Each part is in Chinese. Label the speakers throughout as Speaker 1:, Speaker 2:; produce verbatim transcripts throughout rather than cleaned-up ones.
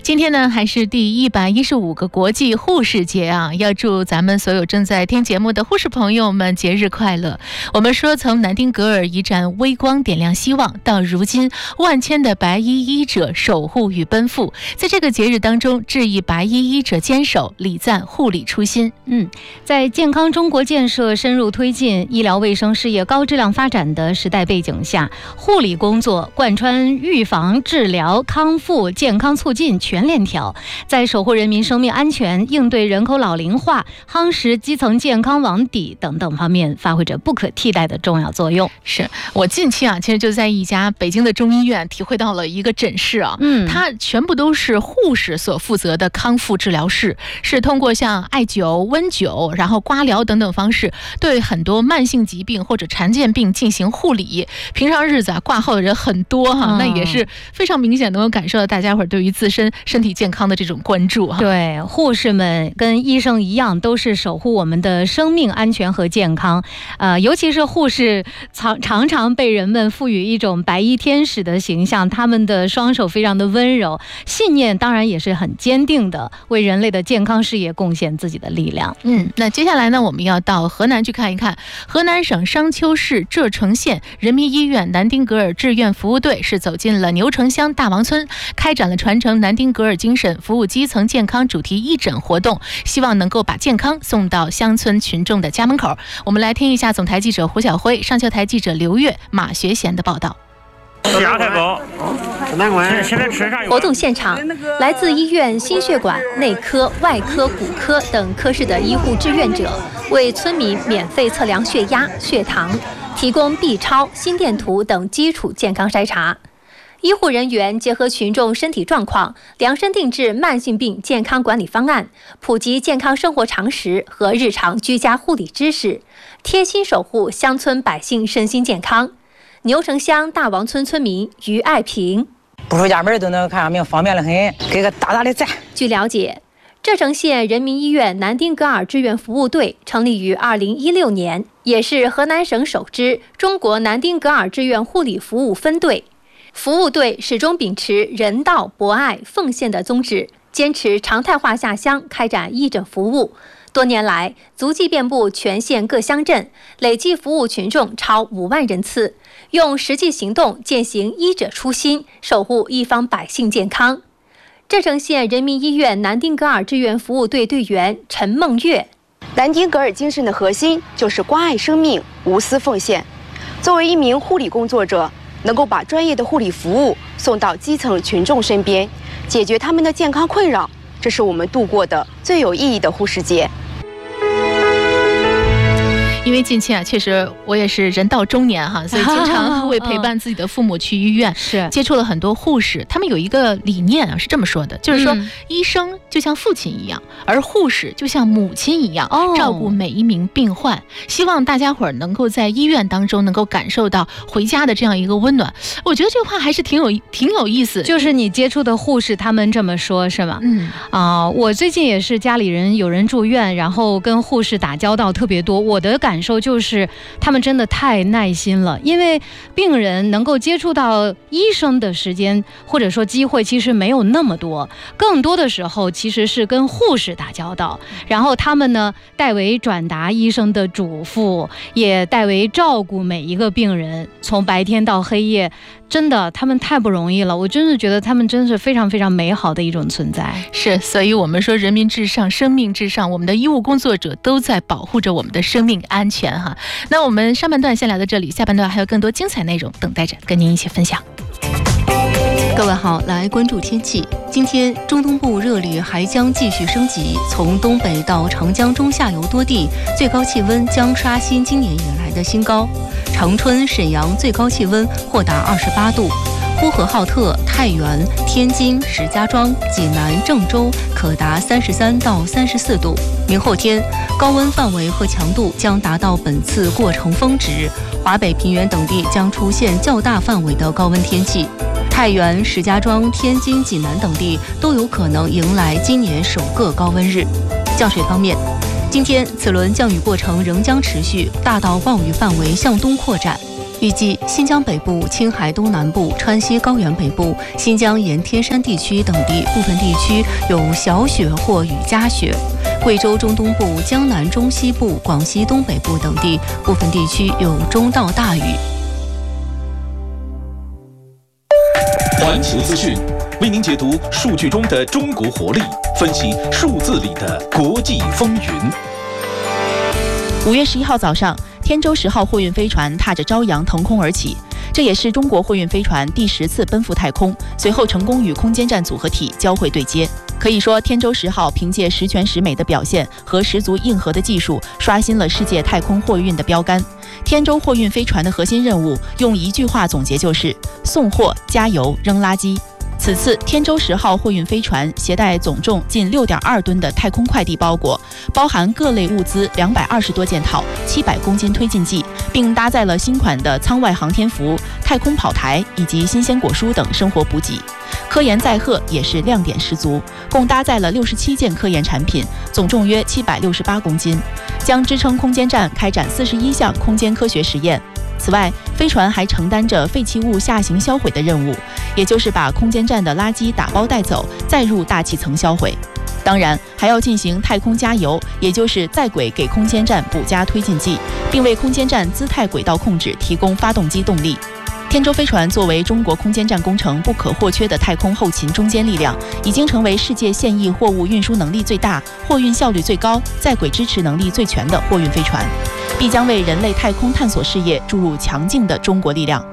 Speaker 1: 今天呢，还是第一百一十五个国际护士节啊！要祝咱们所有正在听节目的护士朋友们节日快乐。我们说，从南丁格尔一盏微光点亮希望，到如今万千的白衣医者守护与奔赴，在这个节日当中，致意白衣医者坚守，礼赞护理初心。
Speaker 2: 嗯，在健康中国建设深入推进、医疗卫生事业高质量发展的时代背景下，护理工作贯穿预防、治疗、康复、健康促进全链条，在守护人民生命安全、应对人口老龄化、夯实基层健康网底等等方面发挥着不可替代的重要作用。
Speaker 1: 是我近期啊，其实就在一家北京的中医院体会到了一个诊室啊，嗯，它全部都是护士所负责的康复治疗室，是通过像艾灸、温灸，然后刮疗等等方式，对很多慢性疾病或者常见病进行护理。平常日子啊，挂号的人很多哈、啊嗯，那也是非常明显能够感受到大家伙对于自身身体健康的这种关注哈。
Speaker 2: 对，护士们跟医生一样，都是守护我们的生命安全和健康。呃，尤其是护士常常常被人们赋予一种白衣天使的形象，他们的双手非常的温柔，信念当然也是很坚定的，为人类的健康事业贡献自己的力量。
Speaker 1: 嗯，那接下来呢，我们要到河南去看一看。河南省商丘市柘城县人民医院南丁格尔志愿服务队是走进了牛城乡大王村，开展了传承南丁格尔精神、服务基层健康主题义诊活动，希望能够把健康送到乡村群众的家门口。我们来听一下总台记者胡晓辉、上丘台记者刘月、马学贤的报道。
Speaker 3: 血压太高，现在吃啥？
Speaker 4: 活动现场，来自医院心血管、内科、外科、骨科等科室的医护志愿者，为村民免费测量血压、血糖，提供 B 超、心电图等基础健康筛查。医护人员结合群众身体状况，量身定制慢性病健康管理方案，普及健康生活常识和日常居家护理知识，贴心守护乡村百姓身心健康。牛城乡大王村村民于爱平，
Speaker 5: 不出家门都能看上病，方便得很，给个大大的赞。
Speaker 4: 据了解，柘城县人民医院南丁格尔志愿服务队成立于二零一六年，也是河南省首支中国南丁格尔志愿护理服务分队。服务队始终秉持人道、博爱、奉献的宗旨，坚持常态化下乡开展义诊服务。多年来，足迹遍布全县各乡镇，累计服务群众超五万人次，用实际行动践行医者初心，守护一方百姓健康。柘城县人民医院南丁格尔志愿服务队队员陈梦月，
Speaker 6: 南丁格尔精神的核心就是关爱生命、无私奉献。作为一名护理工作者，能够把专业的护理服务送到基层群众身边，解决他们的健康困扰，这是我们度过的最有意义的护士节。
Speaker 1: 因为近期啊，确实我也是人到中年哈，所以经常会陪伴自己的父母去医院，是接触了很多护士。他们有一个理念啊，是这么说的，就是说、嗯、医生就像父亲一样，而护士就像母亲一样，哦、照顾每一名病患。希望大家伙儿能够在医院当中能够感受到回家的这样一个温暖。我觉得这个话还是挺有挺有意思。
Speaker 2: 就是你接触的护士他们这么说，是吗？嗯啊、呃，我最近也是家里人有人住院，然后跟护士打交道特别多，我的感。感受就是他们真的太耐心了，因为病人能够接触到医生的时间或者说机会其实没有那么多，更多的时候其实是跟护士打交道，然后他们呢代为转达医生的嘱咐，也代为照顾每一个病人，从白天到黑夜，真的他们太不容易了，我真的觉得他们真是非常非常美好的一种存在。
Speaker 1: 是，所以我们说人民至上，生命至上，我们的医务工作者都在保护着我们的生命安全哈。那我们上半段先聊到这里，下半段还有更多精彩内容等待着跟您一起分享。
Speaker 7: 各位好，来关注天气。今天中东部热力还将继续升级，从东北到长江中下游多地，最高气温将刷新今年以来的新高。长春、沈阳最高气温或达二十八度，呼和浩特、太原、天津、石家庄、济南、郑州可达三十三到三十四度。明后天，高温范围和强度将达到本次过程峰值，华北平原等地将出现较大范围的高温天气。太原、石家庄、天津、济南等地都有可能迎来今年首个高温日。降水方面，今天此轮降雨过程仍将持续，大到暴雨范围向东扩展。 预计新疆北部、青海东南部、川西高原北部、新疆沿天山地区等地部分地区有小雪或雨夹雪，贵州中东部、江南中西部、广西东北部等地部分地区有中到大雨。
Speaker 8: 环球资讯为您解读数据中的中国活力，分析数字里的国际风云。
Speaker 9: 五月十一号早上，天舟十号货运飞船踏着朝阳腾空而起，这也是中国货运飞船第十次奔赴太空，随后成功与空间站组合体交会对接。可以说，天舟十号凭借十全十美的表现和十足硬核的技术，刷新了世界太空货运的标杆。天舟货运飞船的核心任务，用一句话总结就是送货、加油、扔垃圾。此次天舟十号货运飞船携带总重近六点二吨的太空快递包裹，包含各类物资两百二十多件套、七百公斤推进剂，并搭载了新款的舱外航天服、太空跑台以及新鲜果蔬等生活补给。科研载荷也是亮点十足，共搭载了六十七件科研产品，总重约七百六十八公斤，将支撑空间站开展四十一项空间科学实验。此外，飞船还承担着废弃物下行销毁的任务，也就是把空间站的垃圾打包带走，再入大气层销毁。当然，还要进行太空加油，也就是在轨给空间站补加推进剂，并为空间站姿态轨道控制提供发动机动力。天舟飞船作为中国空间站工程不可或缺的太空后勤中坚力量，已经成为世界现役货物运输能力最大、货运效率最高、在轨支持能力最全的货运飞船，必将为人类太空探索事业注入强劲的中国力量。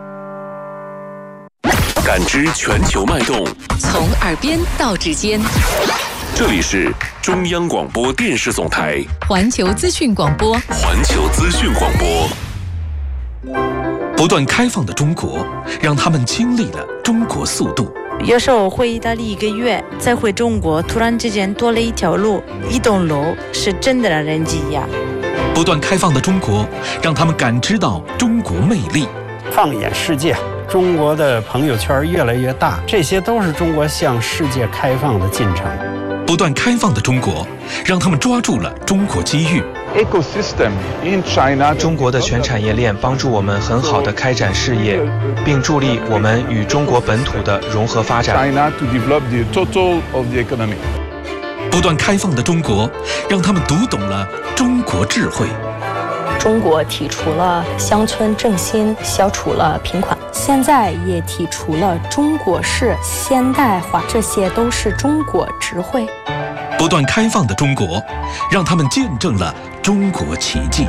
Speaker 8: 感知全球脉动，
Speaker 10: 从耳边到指尖。
Speaker 8: 这里是中央广播电视总台
Speaker 10: 环球资讯广播。
Speaker 8: 环球资讯广播。不断开放的中国，让他们经历了中国速度。
Speaker 11: 有时候回意大利一个月，再回中国，突然之间多了一条路、一栋楼，是真的让人惊讶。
Speaker 8: 不断开放的中国，让他们感知到中国魅力。
Speaker 12: 放眼世界，中国的朋友圈越来越大，这些都是中国向世界开放的进程。
Speaker 8: 不断开放的中国，让他们抓住了中国机遇。
Speaker 13: Ecosystem in China， 中国的全产业链帮助我们很好的开展事业，并助力我们与中国本土的融合发展。China to develop the total of the economy。
Speaker 8: 不断开放的中国，让他们读懂了中国智慧。
Speaker 14: 中国提出了乡村振兴，消除了贫困，现在也提出了中国式现代化，这些都是中国智慧。
Speaker 8: 不断开放的中国，让他们见证了中国奇迹。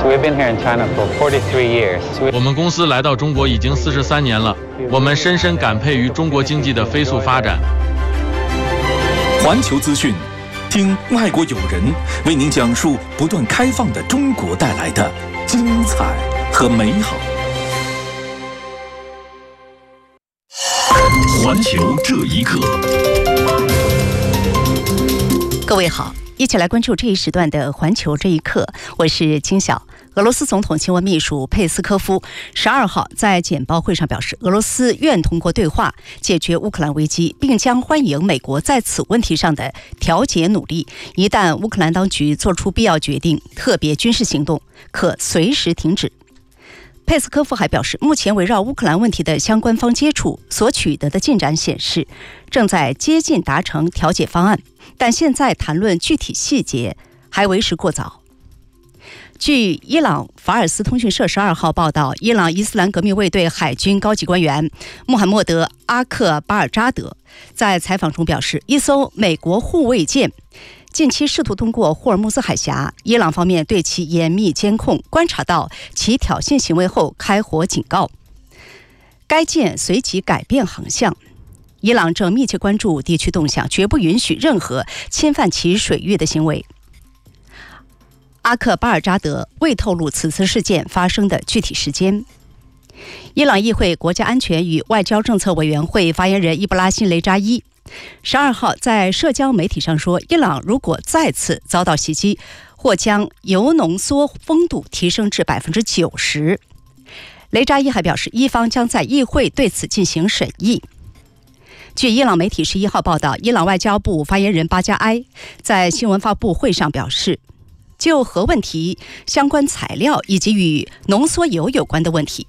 Speaker 15: 我们公司来到中国已经四十三年了，我们深深感佩于中国经济的飞速发展。
Speaker 8: 环球资讯，听外国友人为您讲述不断开放的中国带来的精彩和美好。环球这一刻。
Speaker 16: 各位好，一起来关注这一时段的环球这一刻，我是金晓。俄罗斯总统新闻秘书佩斯科夫十二号在简报会上表示，俄罗斯愿通过对话解决乌克兰危机，并将欢迎美国在此问题上的调解努力。一旦乌克兰当局做出必要决定，特别军事行动可随时停止。佩斯科夫还表示，目前围绕乌克兰问题的相关方接触所取得的进展显示，正在接近达成调解方案，但现在谈论具体细节还为时过早。据伊朗法尔斯通讯社十二号报道，伊朗伊斯兰革命卫队海军高级官员穆罕默德·阿克巴尔扎德在采访中表示，一艘美国护卫舰近期试图通过霍尔木兹海峡，伊朗方面对其严密监控，观察到其挑衅行为后开火警告，该舰随即改变航向。伊朗正密切关注地区动向，绝不允许任何侵犯其水域的行为。阿克巴尔扎德未透露此次事件发生的具体时间。伊朗议会国家安全与外交政策委员会发言人伊布拉辛·雷扎伊十二号在社交媒体上说，伊朗如果再次遭到袭击，或将铀浓缩丰度提升至百分之九十。雷扎伊还表示，伊方将在议会对此进行审议。据伊朗媒体十一号报道，伊朗外交部发言人巴加埃在新闻发布会上表示，就核问题、相关材料以及与浓缩铀有关的问题，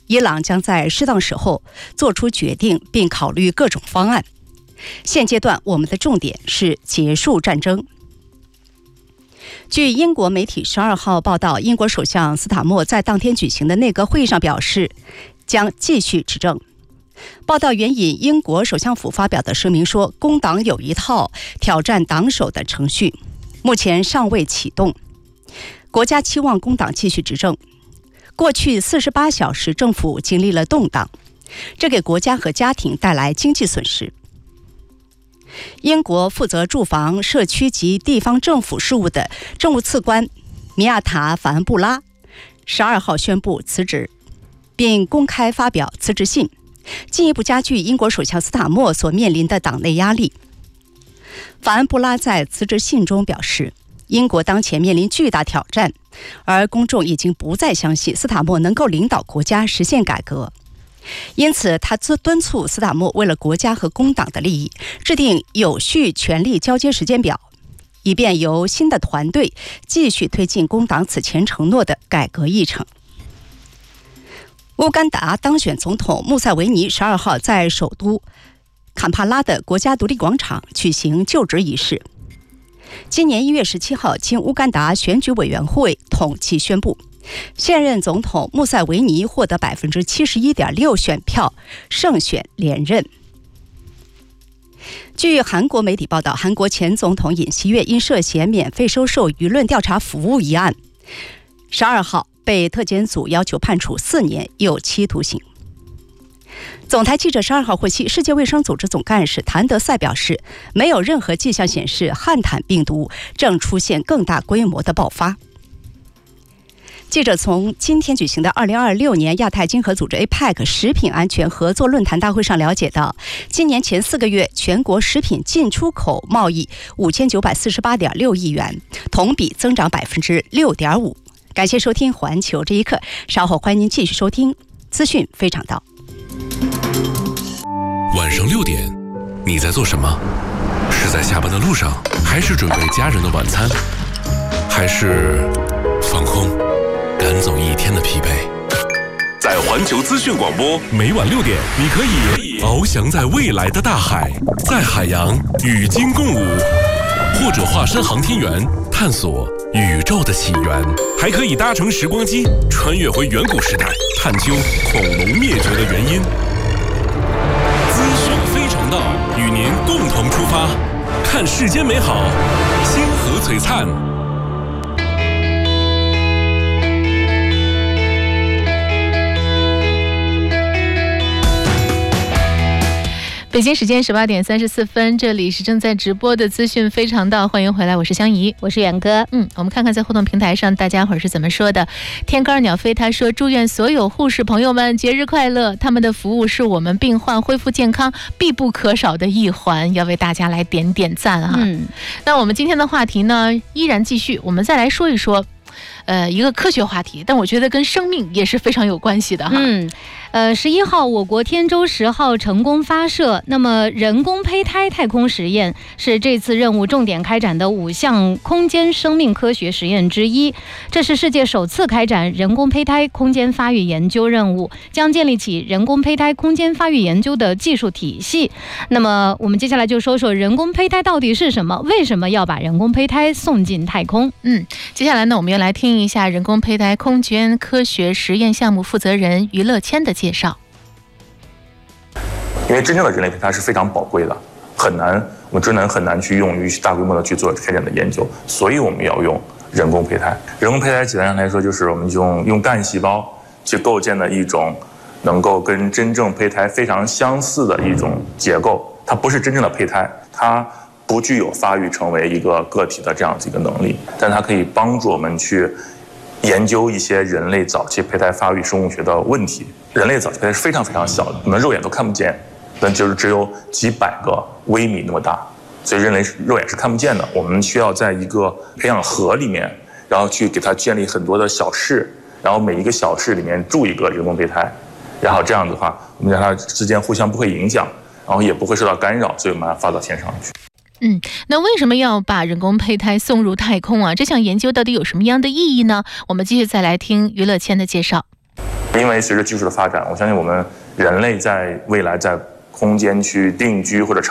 Speaker 16: 伊朗将在适当时候做出决定，并考虑各种方案。现阶段，我们的重点是结束战争。据英国媒体十二号报道，英国首相斯塔默在当天举行的内阁会议上表示，将继续执政。报道援引英国首相府发表的声明说，工党有一套挑战党首的程序，目前尚未启动。国家期望工党继续执政。过去四十八小时，政府经历了动荡，这给国家和家庭带来经济损失。英国负责住房、社区及地方政府事务的政务次官米亚塔·法恩布拉十二号宣布辞职，并公开发表辞职信，进一步加剧英国首相斯塔默所面临的党内压力。法恩布拉在辞职信中表示，英国当前面临巨大挑战，而公众已经不再相信斯塔默能够领导国家实现改革。因此，他敦促斯塔默为了国家和工党的利益，制定有序权力交接时间表，以便由新的团队继续推进工党此前承诺的改革议程。乌干达当选总统穆塞维尼十二号在首都坎帕拉的国家独立广场举行就职仪式。今年一月十七号，经乌干达选举委员会统计宣布，现任总统穆塞维尼获得百分之七十一点六选票，胜选连任。据韩国媒体报道，韩国前总统尹锡悦因涉嫌免费收受舆论调查服务一案，十二号被特检组要求判处四年有期徒刑。总台记者十二号获悉，世界卫生组织总干事谭德赛表示，没有任何迹象显示汉坦病毒正出现更大规模的爆发。记者从今天举行的二零二六年亚太经合组织 A P E C 食品安全合作论坛大会上了解到，今年前四个月全国食品进出口贸易五千九百四十八点六亿元，同比增长百分之六点五。感谢收听环球这一刻，稍后欢迎您继续收听资讯非常道。
Speaker 17: 晚上六点，你在做什么？是在下班的路上，还是准备家人的晚餐，还是放空，赶走一天的疲惫？
Speaker 8: 在环球资讯广播，
Speaker 17: 每晚六点，你可以翱翔在未来的大海，在海洋与鲸共舞，或者化身航天员，探索宇宙的起源，还可以搭乘时光机，穿越回远古时代，探究恐龙灭绝的原因。资讯非常道，与您共同出发，看世间美好，星河璀璨。
Speaker 1: 北京时间十八点三十四分，这里是正在直播的资讯非常道，欢迎回来，我是香怡，
Speaker 2: 我是远哥。
Speaker 1: 嗯，我们看看在互动平台上大家伙儿是怎么说的。天高鸟飞他说，祝愿所有护士朋友们节日快乐，他们的服务是我们病患恢复健康必不可少的一环，要为大家来点点赞哈。嗯，那我们今天的话题呢依然继续，我们再来说一说呃，一个科学话题，但我觉得跟生命也是非常有关系的哈。
Speaker 2: 嗯，呃，十一号，我国天舟十号成功发射。那么，人工胚胎太空实验是这次任务重点开展的五项空间生命科学实验之一。这是世界首次开展人工胚胎空间发育研究任务，将建立起人工胚胎空间发育研究的技术体系。那么，我们接下来就说说人工胚胎到底是什么？为什么要把人工胚胎送进太空？
Speaker 1: 嗯，接下来呢，我们要来听一下人工胚胎空间科学实验项目负责人于乐谦的介绍。
Speaker 18: 因为真正的人类胚胎是非常宝贵的，很难，我们真的很难去用于大规模的去做开展的研究，所以我们要用人工胚胎。人工胚胎简单上来说，就是我们用用干细胞去构建的一种能够跟真正胚胎非常相似的一种结构。它不是真正的胚胎，它不具有发育成为一个个体的这样子一个能力，但它可以帮助我们去研究一些人类早期胚胎发育生物学的问题。人类早期胚胎是非常非常小的，我们肉眼都看不见，但就是只有几百个微米那么大，所以人类肉眼是看不见的。我们需要在一个培养盒里面，然后去给它建立很多的小室，然后每一个小室里面住一个人工胚胎，然后这样的话，我们让它之间互相不会影响，然后也不会受到干扰，所以我们把它发到天上去。
Speaker 1: 嗯，那为什么要把人工胚胎送入太空啊？这项研究到底有什么样的意义呢？我们继续再来听于乐谦的介绍。
Speaker 18: 因为随着技术的发展，我相信我们人类在未来在空间去定居或者长